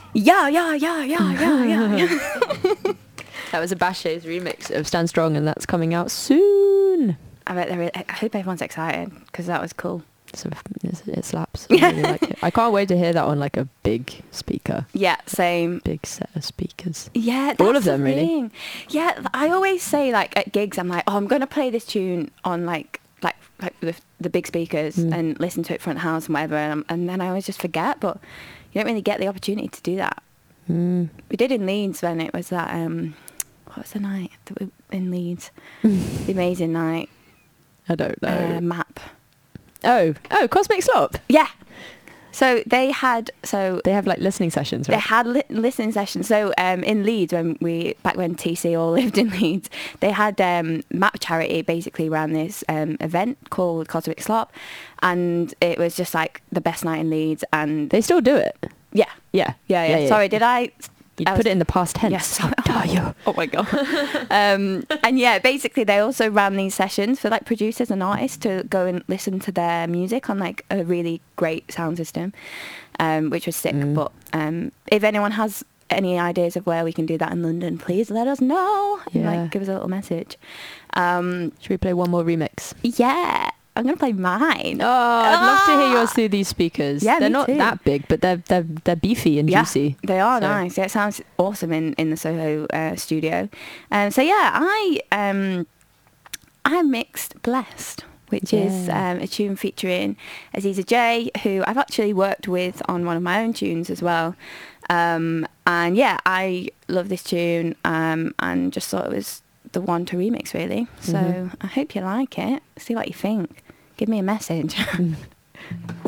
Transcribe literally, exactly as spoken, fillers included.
Yeah, yeah, yeah, yeah, yeah, yeah. yeah. That was a Bashay's remix of Stand Strong, and that's coming out soon. I bet they're. I hope everyone's excited because that was cool. So it, it slaps. I really like it. I can't wait to hear that on like a big speaker. Yeah, same. Big set of speakers. Yeah, that's all of the them really. thing. Yeah, I always say like at gigs, I'm like, oh, I'm gonna play this tune on like like like with the big speakers Mm. and listen to it front of house and whatever, and, and then I always just forget. But you don't really get the opportunity to do that. Mm. We did in Leeds when it was that. Um, what was the night that we in Leeds? The amazing night. I don't know. Uh, map. Oh, oh, Cosmic Slop. Yeah. So they had so They have like listening sessions, right? they had li- listening sessions. So um, in Leeds, when we back when T C all lived in Leeds, they had um, Map Charity basically ran this um, event called Cosmic Slop, and it was just like the best night in Leeds. And They still do it. yeah, Yeah. yeah, yeah. Sorry, did I? You I put was- it in the past tense. Yes. How dare you? Oh my god. um, and yeah, basically they also ran these sessions for like producers and artists to go and listen to their music on like a really great sound system, um, which was sick. Mm. But um, if anyone has any ideas of where we can do that in London, please let us know. And, Yeah. like give us a little message. Um, Should we play one more remix? yeah, I'm gonna play mine. Oh, I'd love to hear Ah! yours through these speakers. Yeah, they're me not too. that big, but they're they're they're beefy and Yeah, juicy. they are So- nice. Yeah, it sounds awesome in, in the Soho uh, studio. Um, so yeah, I um, I mixed Blessed, which is Yeah. um, a tune featuring Aziza J, who I've actually worked with on one of my own tunes as well. Um, and yeah, I love this tune um, and just thought it was the one to remix really. So Mhm. I hope you like it. See what you think. Give me a message.